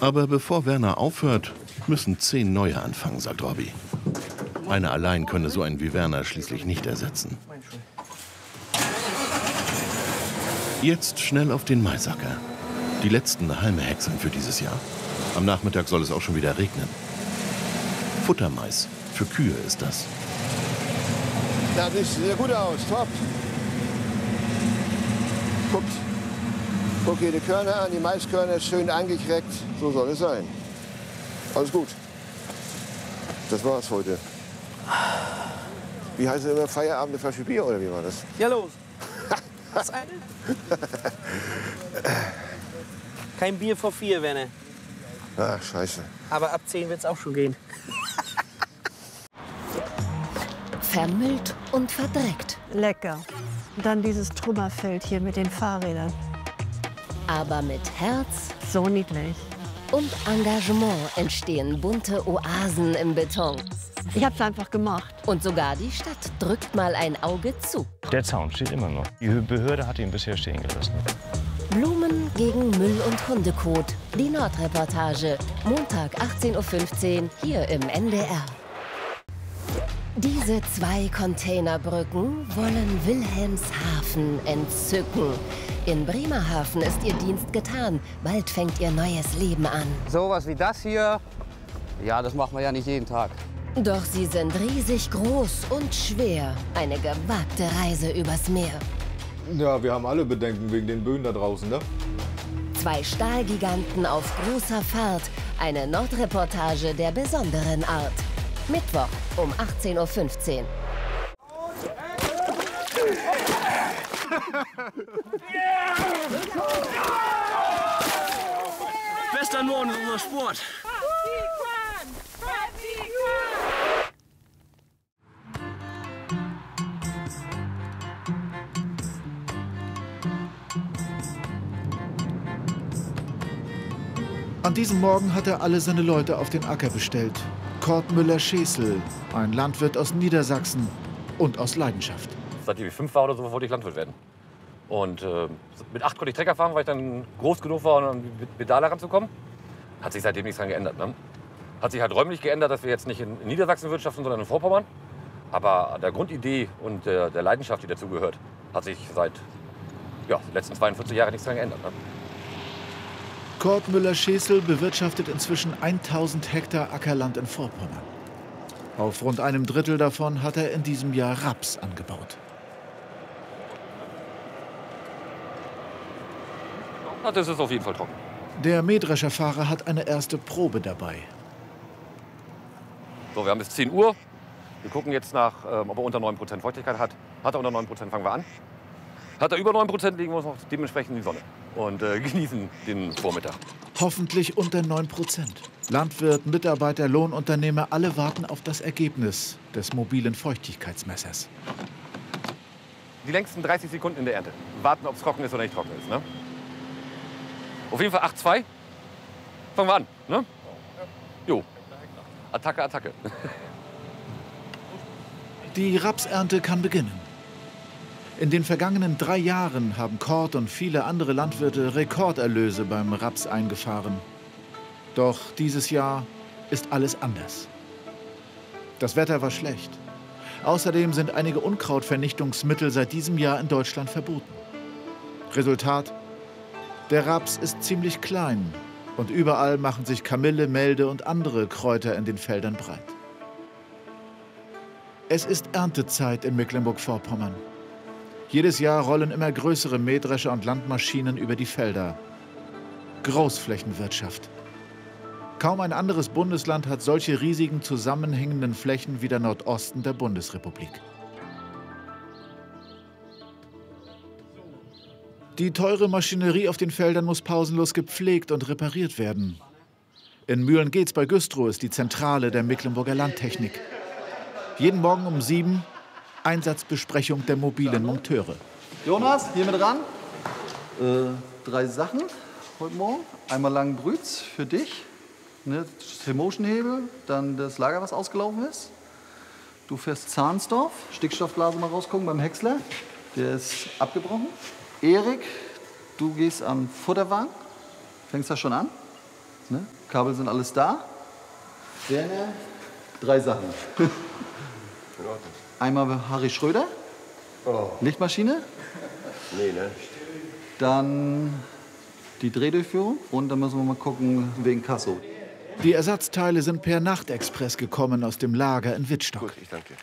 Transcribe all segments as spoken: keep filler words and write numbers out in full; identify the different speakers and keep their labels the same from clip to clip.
Speaker 1: Aber bevor Werner aufhört, müssen zehn neue anfangen, sagt Robby. Einer allein könne so einen wie Werner schließlich nicht ersetzen. Jetzt schnell auf den Maisacker. Die letzten Halme häckseln für dieses Jahr. Am Nachmittag soll es auch schon wieder regnen. Futtermais. Für Kühe ist das.
Speaker 2: Das sieht sehr gut aus. Top. Guckt. Guck hier die Körner an. Die Maiskörner schön angekreckt. So soll es sein. Alles gut. Das war's heute. Wie heißt es immer? Feierabend, eine Flasche Bier oder wie war das?
Speaker 3: Ja, los. Was eine? Kein Bier vor vier, Werner.
Speaker 2: Ach, scheiße.
Speaker 3: Aber ab zehn wird's auch schon gehen.
Speaker 4: Vermüllt und verdreckt.
Speaker 5: Lecker. Und dann dieses Trümmerfeld hier mit den Fahrrädern.
Speaker 4: Aber mit Herz
Speaker 5: So niedlich.
Speaker 4: und Engagement entstehen bunte Oasen im Beton.
Speaker 5: Ich hab's einfach gemacht.
Speaker 4: Und sogar die Stadt drückt mal ein Auge zu.
Speaker 6: Der Zaun steht immer noch. Die Behörde hat ihn bisher stehen gelassen.
Speaker 4: Blumen gegen Müll und Hundekot. Die Nordreportage. Montag achtzehn Uhr fünfzehn hier im N D R. Diese zwei Containerbrücken wollen Wilhelmshaven entzücken. In Bremerhaven ist ihr Dienst getan. Bald fängt ihr neues Leben an.
Speaker 7: Sowas wie das hier, ja, das machen wir ja nicht jeden Tag.
Speaker 4: Doch sie sind riesig groß und schwer. Eine gewagte Reise übers Meer.
Speaker 8: Ja, wir haben alle Bedenken wegen den Böen da draußen, ne?
Speaker 4: Zwei Stahlgiganten auf großer Fahrt. Eine Nordreportage der besonderen Art. Mittwoch um achtzehn Uhr fünfzehn.
Speaker 3: Bester Norden ist unser Sport.
Speaker 9: An diesem Morgen hat er alle seine Leute auf den Acker bestellt. Kurt Müller-Schesel, ein Landwirt aus Niedersachsen und aus Leidenschaft.
Speaker 10: Seitdem ich fünf war oder so, wollte ich Landwirt werden. Und äh, mit acht konnte ich Trecker fahren, weil ich dann groß genug war, um mit Pedale ranzukommen. Hat sich seitdem nichts dran geändert. Ne? Hat sich halt räumlich geändert, dass wir jetzt nicht in Niedersachsen wirtschaften, sondern in Vorpommern. Aber der Grundidee und der, der Leidenschaft, die dazugehört, hat sich seit ja, den letzten zweiundvierzig Jahren nichts dran geändert. Ne?
Speaker 9: Kurt Müller-Schesel bewirtschaftet inzwischen tausend Hektar Ackerland in Vorpommern. Auf rund einem Drittel davon hat er in diesem Jahr Raps angebaut.
Speaker 10: Na, das ist auf jeden Fall trocken.
Speaker 9: Der Mähdrescherfahrer hat eine erste Probe dabei.
Speaker 10: So, wir haben bis zehn Uhr. Wir gucken jetzt nach, ähm, ob er unter neun Prozent Feuchtigkeit hat. Hat er unter neun Prozent, fangen wir an. Hat er über neun Prozent, legen wir uns noch dementsprechend in die Sonne und äh, genießen den Vormittag.
Speaker 9: Hoffentlich unter neun Prozent. Landwirt, Mitarbeiter, Lohnunternehmer, alle warten auf das Ergebnis des mobilen Feuchtigkeitsmessers.
Speaker 10: Die längsten dreißig Sekunden in der Ernte. Warten, ob es trocken ist oder nicht trocken ist. Ne? Auf jeden Fall acht zwei. Fangen wir an. Ne? Jo. Attacke, Attacke.
Speaker 9: Die Rapsernte kann beginnen. In den vergangenen drei Jahren haben Kurt und viele andere Landwirte Rekorderlöse beim Raps eingefahren. Doch dieses Jahr ist alles anders. Das Wetter war schlecht. Außerdem sind einige Unkrautvernichtungsmittel seit diesem Jahr in Deutschland verboten. Resultat: Der Raps ist ziemlich klein und überall machen sich Kamille, Melde und andere Kräuter in den Feldern breit. Es ist Erntezeit in Mecklenburg-Vorpommern. Jedes Jahr rollen immer größere Mähdrescher und Landmaschinen über die Felder. Großflächenwirtschaft. Kaum ein anderes Bundesland hat solche riesigen zusammenhängenden Flächen wie der Nordosten der Bundesrepublik. Die teure Maschinerie auf den Feldern muss pausenlos gepflegt und repariert werden. In Mühlengeetz bei Güstrow ist die Zentrale der Mecklenburger Landtechnik. Jeden Morgen um sieben Einsatzbesprechung der mobilen Monteure.
Speaker 11: Jonas, hier mit ran. Äh, drei Sachen heute Morgen. Einmal langen Brütz für dich. Ne, Motion-Hebel, dann das Lager, was ausgelaufen ist. Du fährst Zahnsdorf, Stickstoffblase mal rausgucken beim Häcksler. Der ist abgebrochen. Erik, du gehst am Futterwagen. Fängst da schon an? Ne? Kabel sind alles da. Werner, drei Sachen. Einmal Harry Schröder,
Speaker 2: Oh.
Speaker 11: Lichtmaschine.
Speaker 2: Nee, ne?
Speaker 11: Dann die Drehdurchführung und dann müssen wir mal gucken wegen Kasso.
Speaker 9: Die Ersatzteile sind per Nachtexpress gekommen aus dem Lager in Wittstock.
Speaker 2: Gut, ich danke.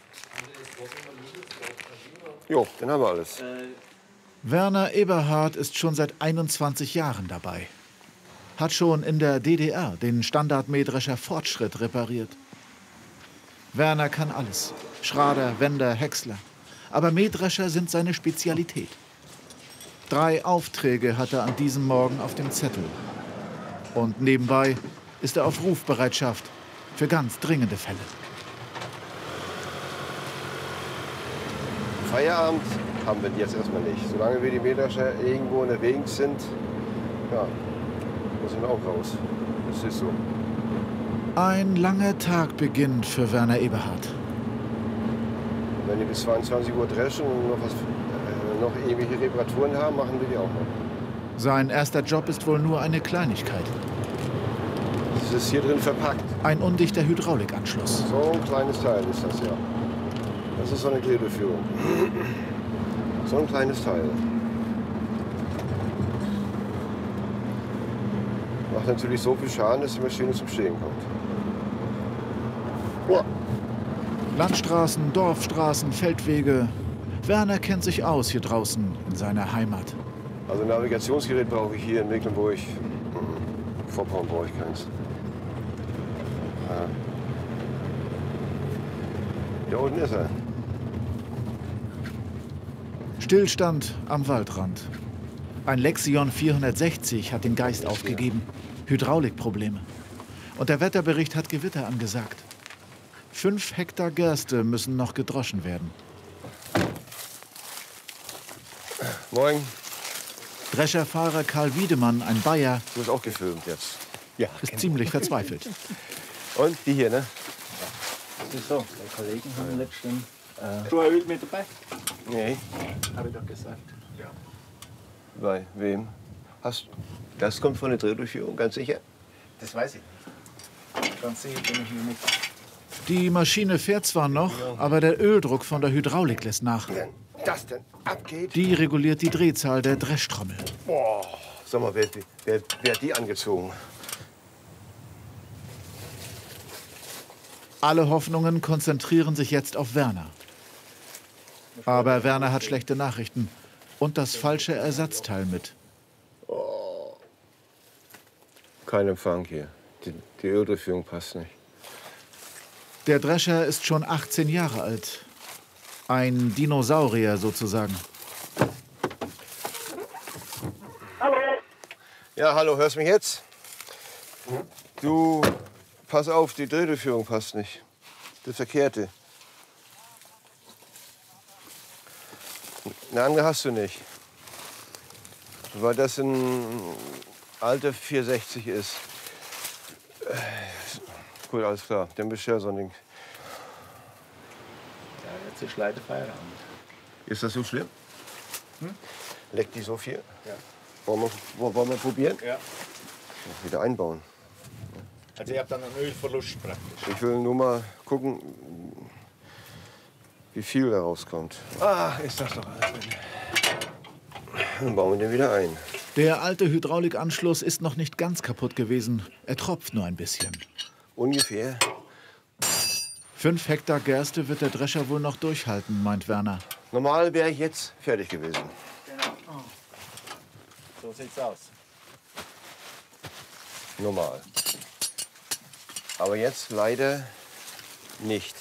Speaker 2: Jo, dann haben wir alles.
Speaker 9: Werner Eberhard ist schon seit einundzwanzig Jahren dabei. Hat schon in der D D R den Standardmähdrescher Fortschritt repariert. Werner kann alles. Schrader, Wender, Häcksler. Aber Mähdrescher sind seine Spezialität. Drei Aufträge hat er an diesem Morgen auf dem Zettel. Und nebenbei ist er auf Rufbereitschaft für ganz dringende Fälle.
Speaker 2: Feierabend haben wir jetzt erstmal nicht. Solange wir die Mähdrescher irgendwo unterwegs sind, ja, müssen wir auch raus. Das ist so.
Speaker 9: Ein langer Tag beginnt für Werner Eberhard.
Speaker 2: Wenn die bis zweiundzwanzig Uhr dreschen und noch, was, äh, noch irgendwelche Reparaturen haben, machen wir die auch noch.
Speaker 9: Sein erster Job ist wohl nur eine Kleinigkeit.
Speaker 2: Das ist hier drin verpackt.
Speaker 9: Ein undichter Hydraulikanschluss.
Speaker 2: So ein kleines Teil ist das, ja. Das ist so eine Drehbefführung. So ein kleines Teil. Macht natürlich so viel Schaden, dass die Maschine zum Stehen kommt. Boah.
Speaker 9: Landstraßen, Dorfstraßen, Feldwege. Werner kennt sich aus hier draußen in seiner Heimat.
Speaker 2: Also ein Navigationsgerät brauche ich hier in Mecklenburg. Vorpommern brauche ich keins. Ja. Hier unten ist er.
Speaker 9: Stillstand am Waldrand. Ein Lexion vierhundertsechzig hat den Geist aufgegeben. Hydraulikprobleme. Und der Wetterbericht hat Gewitter angesagt. Fünf Hektar Gerste müssen noch gedroschen werden.
Speaker 2: Moin.
Speaker 9: Drescherfahrer Karl Wiedemann, ein Bayer,
Speaker 2: Du bist auch gefilmt jetzt. Ja.
Speaker 9: ist ziemlich verzweifelt.
Speaker 2: Und die hier, ne?
Speaker 12: Das ist so, die Kollegen haben letztens äh, Schuhöl mit dabei.
Speaker 2: Nee.
Speaker 12: Habe ich doch gesagt. Ja.
Speaker 2: Bei wem? Hast, das kommt von der Drehdurchführung, ganz sicher?
Speaker 12: Das weiß ich nicht. Ganz sicher bin ich mir nicht.
Speaker 9: Die Maschine fährt zwar noch, aber der Öldruck von der Hydraulik lässt nach.
Speaker 2: Wenn das denn abgeht.
Speaker 9: Die reguliert die Drehzahl der Dreschtrommel.
Speaker 2: Boah, sag mal, wer, wer, wer hat die angezogen?
Speaker 9: Alle Hoffnungen konzentrieren sich jetzt auf Werner. Aber Werner hat schlechte Nachrichten und das falsche Ersatzteil mit.
Speaker 2: Oh. Kein Empfang hier. Die, die Öldurchführung passt nicht.
Speaker 9: Der Drescher ist schon achtzehn Jahre alt. Ein Dinosaurier sozusagen.
Speaker 2: Hallo. Ja, hallo, hörst du mich jetzt? Du, pass auf, die Drehdurchführung passt nicht. Das Verkehrte. Eine andere hast du nicht. Weil das ein alter vierhundertsechzig ist. Gut, alles klar. Dann bestell so ein Ding.
Speaker 12: Ja, jetzt ist leider Feierabend.
Speaker 2: Ist das so schlimm?
Speaker 12: Hm?
Speaker 2: Leckt die so viel?
Speaker 12: Ja.
Speaker 2: Wollen wir, wollen wir probieren?
Speaker 12: Ja.
Speaker 2: Wieder einbauen.
Speaker 12: Also ich habe dann einen Ölverlust praktisch.
Speaker 2: Ich will nur mal gucken, wie viel da rauskommt. Ah, ist das doch alles drin. Dann bauen wir den wieder ein.
Speaker 9: Der alte Hydraulikanschluss ist noch nicht ganz kaputt gewesen. Er tropft nur ein bisschen.
Speaker 2: Ungefähr.
Speaker 9: Fünf Hektar Gerste wird der Drescher wohl noch durchhalten, meint Werner.
Speaker 2: Normal wäre ich jetzt fertig gewesen.
Speaker 12: Genau. Oh. So sieht's aus.
Speaker 2: Normal. Aber jetzt leider nicht.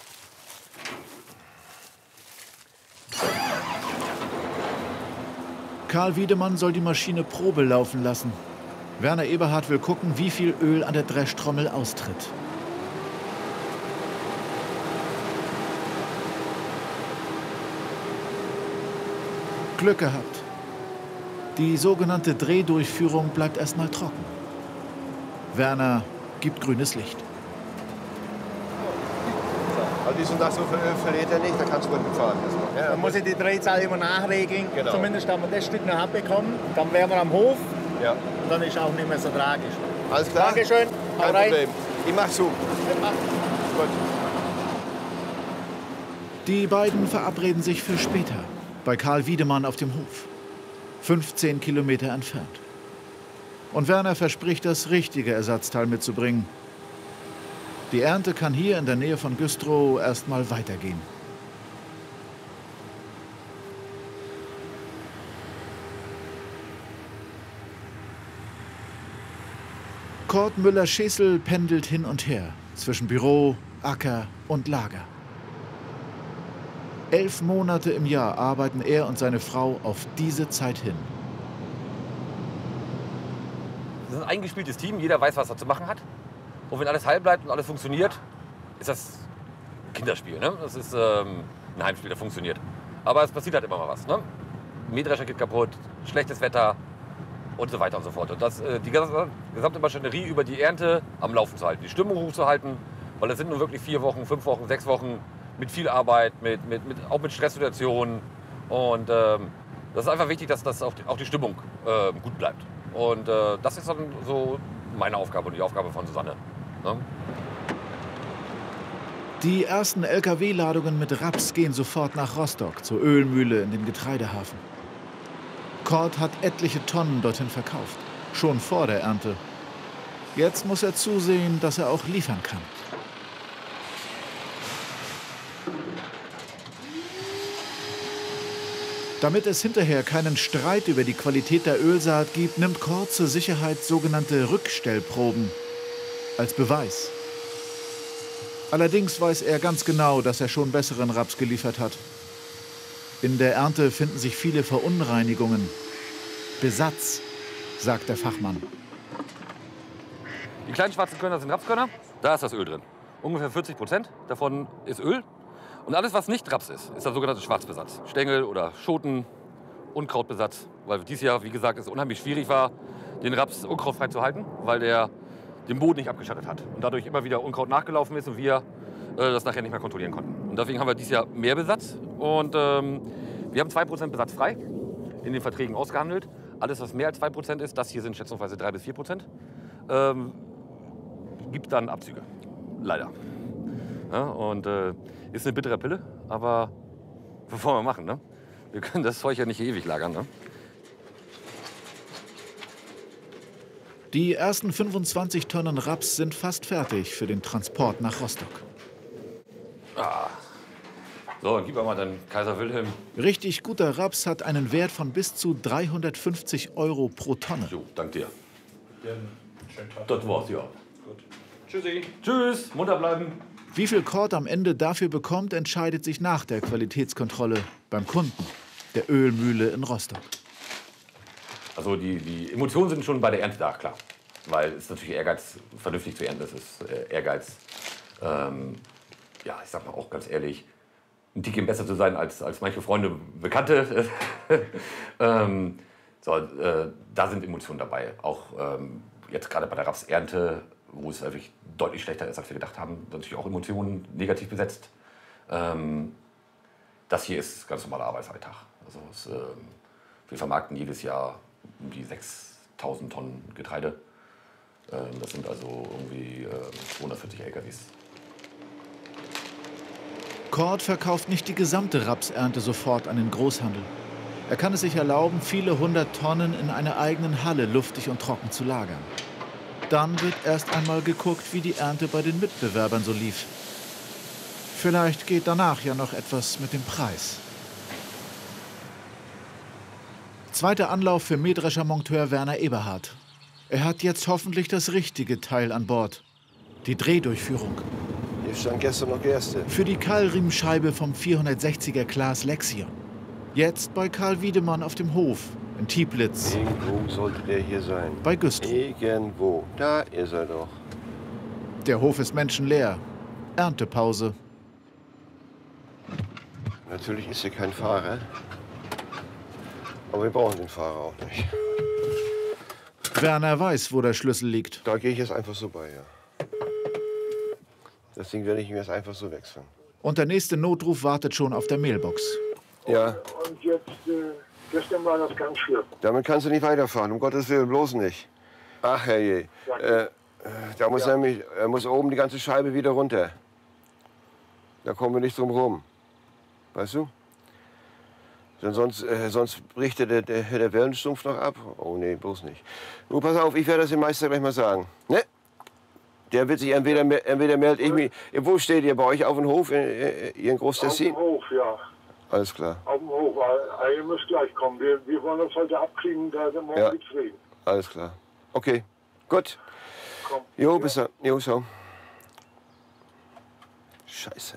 Speaker 9: Karl Wiedemann soll die Maschine Probe laufen lassen. Werner Eberhard will gucken, wie viel Öl an der Dreschtrommel austritt. Glück gehabt. Die sogenannte Drehdurchführung bleibt erstmal trocken. Werner gibt grünes Licht.
Speaker 2: Also dies und das so verliert er nicht, dann kannst du gut mitfahren.
Speaker 12: Ja, dann muss ich die Drehzahl immer nachregeln.
Speaker 2: Genau.
Speaker 12: Zumindest haben wir das Stück noch abbekommen. Dann wären wir am Hof.
Speaker 2: Ja.
Speaker 12: Und dann ist auch nicht mehr so tragisch.
Speaker 2: Alles klar?
Speaker 3: Dankeschön.
Speaker 2: Kein
Speaker 3: Hau rein.
Speaker 2: Problem. Ich mach zu. Gut.
Speaker 9: Die beiden verabreden sich für später bei Karl Wiedemann auf dem Hof, fünfzehn Kilometer entfernt. Und Werner verspricht, das richtige Ersatzteil mitzubringen. Die Ernte kann hier in der Nähe von Güstrow erst mal weitergehen. Kurt Müller-Schesel pendelt hin und her zwischen Büro, Acker und Lager. Elf Monate im Jahr arbeiten er und seine Frau auf diese Zeit hin.
Speaker 10: Das ist ein eingespieltes Team, jeder weiß, was er zu machen hat. Und wenn alles heil bleibt und alles funktioniert, ist das ein Kinderspiel. Ne? Das ist ähm, ein Heimspiel, das funktioniert. Aber es passiert halt immer mal was. Ne? Mähdrescher geht kaputt, schlechtes Wetter und so weiter und so fort. Und das, äh, die gesamte Maschinerie über die Ernte am Laufen zu halten, die Stimmung hochzuhalten, weil es sind nun wirklich vier Wochen, fünf Wochen, sechs Wochen mit viel Arbeit, mit, mit, mit, auch mit Stresssituationen. Und ähm, das ist einfach wichtig, dass, dass auch, die, auch die Stimmung äh, gut bleibt. Und äh, das ist dann so meine Aufgabe und die Aufgabe von Susanne. Ne?
Speaker 9: Die ersten L K W-Ladungen mit Raps gehen sofort nach Rostock, zur Ölmühle in den Getreidehafen. Kurt hat etliche Tonnen dorthin verkauft, schon vor der Ernte. Jetzt muss er zusehen, dass er auch liefern kann. Damit es hinterher keinen Streit über die Qualität der Ölsaat gibt, nimmt Kurt zur Sicherheit sogenannte Rückstellproben als Beweis. Allerdings weiß er ganz genau, dass er schon besseren Raps geliefert hat. In der Ernte finden sich viele Verunreinigungen. Besatz, sagt der Fachmann.
Speaker 10: Die kleinen schwarzen Körner sind Rapskörner, da ist das Öl drin. Ungefähr vierzig Prozent davon ist Öl. Und alles, was nicht Raps ist, ist der sogenannte Schwarzbesatz. Stängel oder Schoten, Unkrautbesatz. Weil dieses Jahr, wie gesagt, es unheimlich schwierig war, den Raps unkrautfrei zu halten, weil der den Boden nicht abgeschattet hat. Und dadurch immer wieder Unkraut nachgelaufen ist und wir äh, das nachher nicht mehr kontrollieren konnten. Und deswegen haben wir dieses Jahr mehr Besatz. Und ähm, wir haben zwei Prozent Besatz frei in den Verträgen ausgehandelt. Alles, was mehr als zwei Prozent ist, das hier sind schätzungsweise drei bis vier Prozent, ähm, gibt dann Abzüge. Leider. Ja, und äh, ist eine bittere Pille, aber was wollen wir machen? Ne? Wir können das Zeug ja nicht ewig lagern. Ne?
Speaker 9: Die ersten fünfundzwanzig Tonnen Raps sind fast fertig für den Transport nach Rostock.
Speaker 10: Ah. So, dann gib mal den Kaiser Wilhelm.
Speaker 9: Richtig guter Raps hat einen Wert von bis zu dreihundertfünfzig Euro pro Tonne.
Speaker 10: Jo, dank dir.
Speaker 12: Ja, schönen Tag.
Speaker 10: Das war's, ja.
Speaker 12: Gut. Tschüssi.
Speaker 10: Tschüss, munter bleiben.
Speaker 9: Wie viel Kurt am Ende dafür bekommt, entscheidet sich nach der Qualitätskontrolle beim Kunden, der Ölmühle in Rostock.
Speaker 10: Also die, die Emotionen sind schon bei der Ernte da, klar. Weil es ist natürlich Ehrgeiz, vernünftig zu ernten. Es ist äh, Ehrgeiz, ähm, ja, ich sag mal auch ganz ehrlich, ein Tickchen besser zu sein als, als manche Freunde, Bekannte. ähm, so, äh, da sind Emotionen dabei. Auch ähm, jetzt gerade bei der Rapsernte, wo es wirklich deutlich schlechter ist, als wir gedacht haben, sind natürlich auch Emotionen negativ besetzt. Ähm, das hier ist ganz normaler Arbeitsalltag. Also es, ähm, wir vermarkten jedes Jahr um die sechstausend Tonnen Getreide. Ähm, das sind also irgendwie äh, zweihundertvierzig L K Ws.
Speaker 9: Kurt verkauft nicht die gesamte Rapsernte sofort an den Großhandel. Er kann es sich erlauben, viele hundert Tonnen in einer eigenen Halle luftig und trocken zu lagern. Dann wird erst einmal geguckt, wie die Ernte bei den Mitbewerbern so lief. Vielleicht geht danach ja noch etwas mit dem Preis. Zweiter Anlauf für Mähdreschermonteur Werner Eberhardt. Er hat jetzt hoffentlich das richtige Teil an Bord. Die Drehdurchführung.
Speaker 2: Hier stand gestern noch Gerste.
Speaker 9: Für die Keilriemenscheibe vom vierhundertsechziger Class Lexion. Jetzt bei Karl Wiedemann auf dem Hof in Tieblitz.
Speaker 2: Irgendwo sollte der hier sein.
Speaker 9: Bei Güstrow.
Speaker 2: Irgendwo. Da ist er doch.
Speaker 9: Der Hof ist menschenleer. Erntepause.
Speaker 2: Natürlich ist hier kein Fahrer. Aber wir brauchen den Fahrer auch nicht.
Speaker 9: Werner weiß, wo der Schlüssel liegt.
Speaker 2: Da gehe ich jetzt einfach so bei, ja. Das Ding werde ich ihm jetzt einfach so wechseln.
Speaker 9: Und der nächste Notruf wartet schon auf der Mailbox.
Speaker 2: Ja.
Speaker 13: Und jetzt, äh, gestern war das ganz schlimm.
Speaker 2: Damit kannst du nicht weiterfahren, um Gottes Willen, bloß nicht. Ach herrje. Äh, da muss, ja. nämlich, äh, muss oben die ganze Scheibe wieder runter. Da kommen wir nicht drum rum. Weißt du? Denn sonst, äh, sonst bricht der, der, der Wellenstumpf noch ab. Oh nee, bloß nicht. Nun, pass auf, ich werde das dem Meister gleich mal sagen. Ne? Der wird sich entweder, entweder meldet ich mich. Wo steht ihr? Bei euch auf dem Hof? Ihr in Groß-Tessin?
Speaker 13: Auf dem Hof, ja.
Speaker 2: Alles klar.
Speaker 13: Auf dem Hof. Ihr müsst gleich kommen. Wir, wir wollen das heute abkriegen, da morgen
Speaker 2: ja.
Speaker 13: nichts reden.
Speaker 2: Alles klar. Okay, gut.
Speaker 13: Komm.
Speaker 2: Jo, bis dann. Jo, ciao. Scheiße.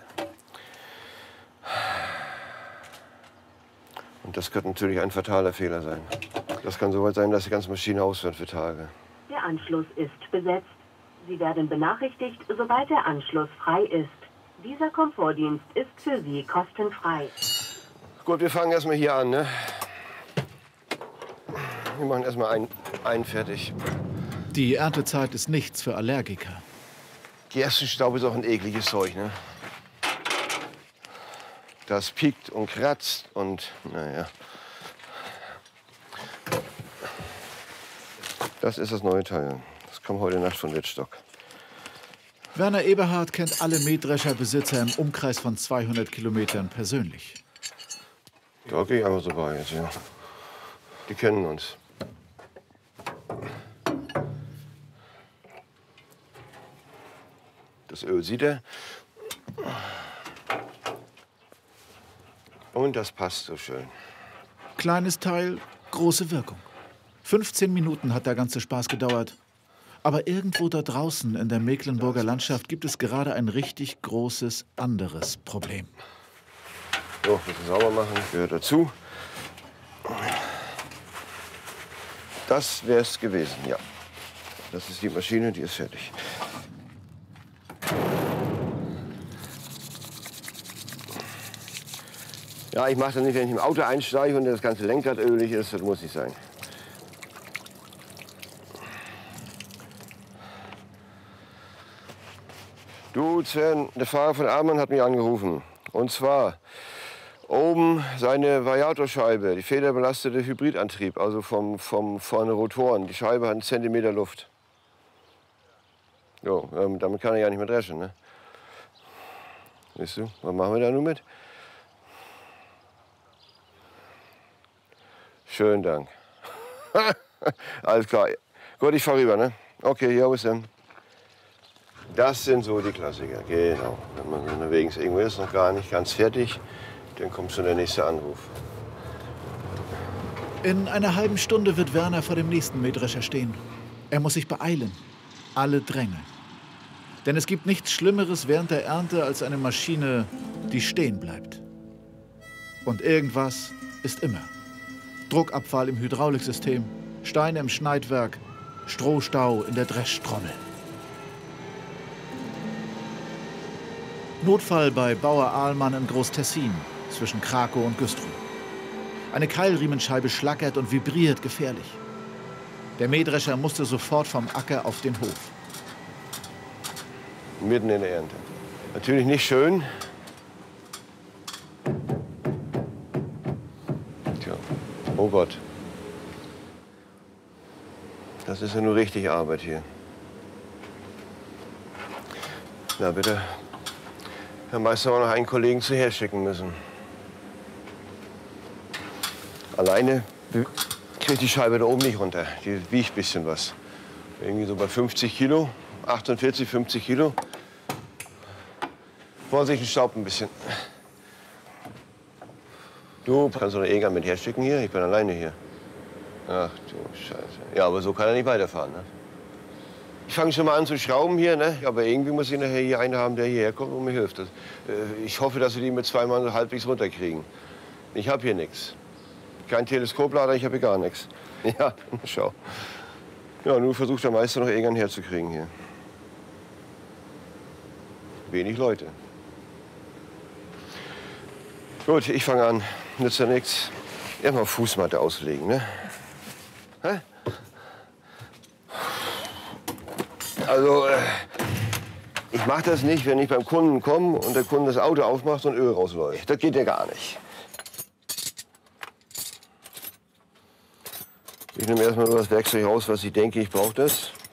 Speaker 2: Und das könnte natürlich ein fataler Fehler sein. Das kann so weit sein, dass die ganze Maschine ausfällt für Tage.
Speaker 14: Der Anschluss ist besetzt. Sie werden benachrichtigt, sobald der Anschluss frei ist. Dieser Komfortdienst ist für Sie kostenfrei.
Speaker 2: Gut, wir fangen erstmal hier an, ne? Wir machen erstmal einen, einen fertig.
Speaker 9: Die Erntezeit ist nichts für Allergiker.
Speaker 2: Gerstenstaub ist auch ein ekliges Zeug, ne? Das piekt und kratzt und, naja. Das ist das neue Teil. Das kam heute Nacht von Wittstock.
Speaker 9: Werner Eberhard kennt alle Mähdrescherbesitzer im Umkreis von zweihundert Kilometern persönlich.
Speaker 2: Da gehe ich einfach so bei jetzt, ja. Die kennen uns. Das Öl sieht er. Und das passt so schön.
Speaker 9: Kleines Teil, große Wirkung. fünfzehn Minuten hat der ganze Spaß gedauert. Aber irgendwo da draußen in der Mecklenburger Landschaft gibt es gerade ein richtig großes anderes Problem.
Speaker 2: So, ein bisschen sauber machen, gehört dazu. Das wäre es gewesen, ja. Das ist die Maschine, die ist fertig. Ja, ich mache das nicht, wenn ich im Auto einsteige und das ganze Lenkrad ölig ist. Das muss nicht sein. Du, Sven, der Fahrer von Amann hat mich angerufen. Und zwar oben seine Variatorscheibe, die federbelastete Hybridantrieb, also vom, vom, von den Rotoren. Die Scheibe hat einen Zentimeter Luft. Jo, ähm, damit kann er ja nicht mehr dreschen, ne? Weißt du, was machen wir da nun mit? Schönen Dank. Alles klar. Gut, ich fahr rüber, ne? Okay, ja, bis dann. Das sind so die Klassiker, genau. Wenn man unterwegs irgendwo ist, noch gar nicht ganz fertig, dann kommt schon der nächste Anruf.
Speaker 9: In einer halben Stunde wird Werner vor dem nächsten Mähdrescher stehen. Er muss sich beeilen. Alle drängeln. Denn es gibt nichts Schlimmeres während der Ernte als eine Maschine, die stehen bleibt. Und irgendwas ist immer. Druckabfall im Hydrauliksystem, Steine im Schneidwerk, Strohstau in der Dreschtrommel. Notfall bei Bauer Ahlmann in Groß-Tessin zwischen Krakow und Güstrow. Eine Keilriemenscheibe schlackert und vibriert gefährlich. Der Mähdrescher musste sofort vom Acker auf den Hof.
Speaker 2: Mitten in der Ernte. Natürlich nicht schön. Tja, oh Gott. Das ist ja nur richtig Arbeit hier. Na bitte. Herr Meister auch noch einen Kollegen zuher schicken müssen. Alleine kriegt die Scheibe da oben nicht runter. Die wiegt ein bisschen was. Irgendwie so bei fünfzig Kilo, achtundvierzig, fünfzig Kilo. Vorsicht, ein Staub ein bisschen. Du kannst doch einen Eger mit herschicken hier? Ich bin alleine hier. Ach du Scheiße. Ja, aber so kann er nicht weiterfahren, ne? Ich fange schon mal an zu schrauben hier, ne? Aber irgendwie muss ich nachher hier einen haben, der hierher kommt und mir hilft. Das, äh, ich hoffe, dass wir die mit zwei Mann so halbwegs runterkriegen. Ich habe hier nichts. Kein Teleskoplader, ich habe hier gar nichts. Ja, schau. Ja, nun versucht der Meister noch Egern herzukriegen hier. Wenig Leute. Gut, ich fange an. Nützt ja nichts. Erstmal Fußmatte auslegen, ne? Hä? Also, äh, ich mache das nicht, wenn ich beim Kunden komme und der Kunde das Auto aufmacht und Öl rausläuft. Das geht ja gar nicht. Ich nehme erstmal nur das Werkzeug raus, was ich denke, ich brauche das.